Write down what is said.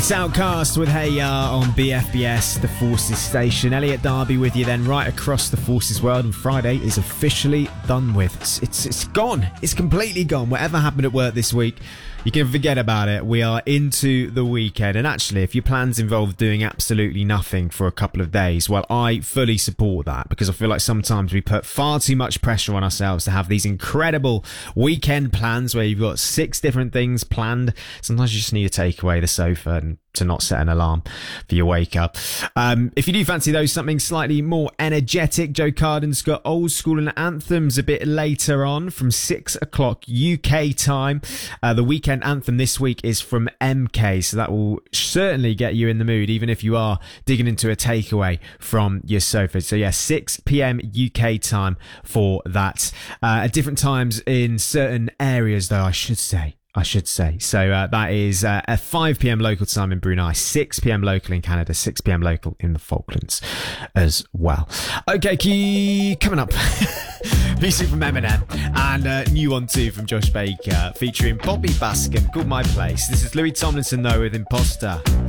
It's Outcast with Hey Ya on BFBS, the Forces station. Elliot Darby with you then right across the Forces world, and Friday is officially done with. It's gone. It's completely gone. Whatever happened at work this week, you can forget about it. We are into the weekend. And actually, if your plans involve doing absolutely nothing for a couple of days, well, I fully support that, because I feel like sometimes we put far too much pressure on ourselves to have these incredible weekend plans where you've got 6 different things planned. Sometimes you just need to take away the sofa and to not set an alarm for your wake up. If you do fancy those, something slightly more energetic, Joe Carden's got Old School and Anthems a bit later on from 6 o'clock UK time. The weekend anthem this week is from MK, so that will certainly get you in the mood, even if you are digging into a takeaway from your sofa. So yeah, 6 p.m. UK time for that. At different times in certain areas, though, I should say. So that is at 5 p.m. local time in Brunei, 6 p.m. local in Canada, 6 p.m. local in the Falklands as well. Okay, coming up, music from Eminem and new one too from Josh Baker featuring Bobby Baskin called My Place. This is Louis Tomlinson though with Imposter.